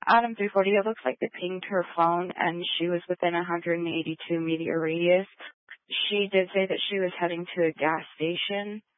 Adam 340, it looks like they pinged her phone and she was within 182 meter radius. She did say that she was heading to a gas station.